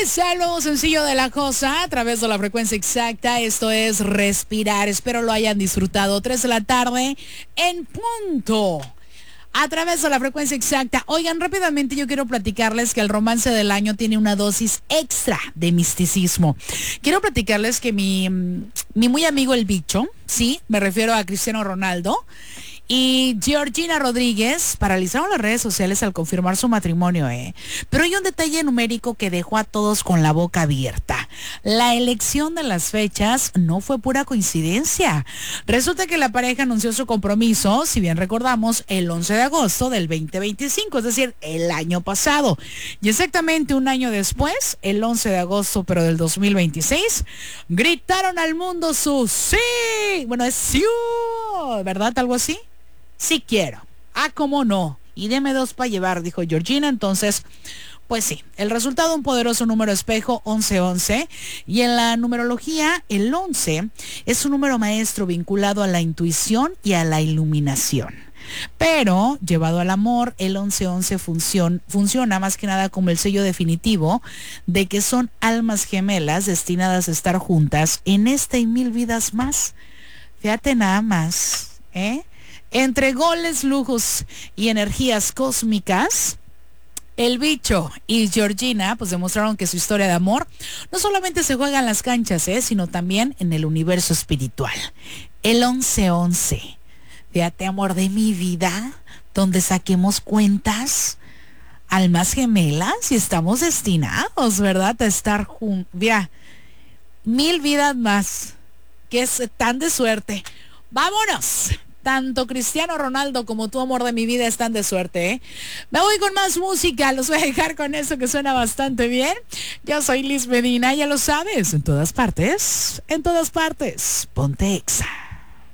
está el nuevo sencillo de La Cosa a través de la frecuencia exacta. Esto es Respirar. Espero lo hayan disfrutado. 3 de la tarde en punto. A través de la frecuencia exacta. Oigan, rápidamente yo quiero platicarles que el romance del año tiene una dosis extra de misticismo. Quiero platicarles que mi muy amigo el bicho, sí, me refiero a Cristiano Ronaldo, y Georgina Rodríguez paralizaron las redes sociales al confirmar su matrimonio, Pero hay un detalle numérico que dejó a todos con la boca abierta. La elección de las fechas no fue pura coincidencia. Resulta que la pareja anunció su compromiso, si bien recordamos, el 11 de agosto del 2025, es decir, el año pasado. Y exactamente un año después, el 11 de agosto, pero del 2026, gritaron al mundo su sí. Bueno, es sí, ¿verdad? Algo así. Sí quiero. Ah, cómo no. Y deme 2 para llevar, dijo Georgina. Entonces, pues sí, el resultado un poderoso número espejo 1111. Y en la numerología, el 11 es un número maestro vinculado a la intuición y a la iluminación. Pero, llevado al amor, el 1111 funciona más que nada como el sello definitivo de que son almas gemelas destinadas a estar juntas en esta y 1000 vidas más. Fíjate nada más, Entre goles, lujos y energías cósmicas, el bicho y Georgina pues demostraron que su historia de amor no solamente se juega en las canchas, sino también en el universo espiritual. El 1111. Fíjate, amor de mi vida, donde saquemos cuentas, almas gemelas, y estamos destinados, ¿verdad? A estar juntos. Ya, 1000 vidas más. Que es tan de suerte. ¡Vámonos! Tanto Cristiano Ronaldo como tu amor de mi vida están de suerte, Me voy con más música, los voy a dejar con eso que suena bastante bien. Yo soy Liz Medina, ya lo sabes, en todas partes, ponte Exa.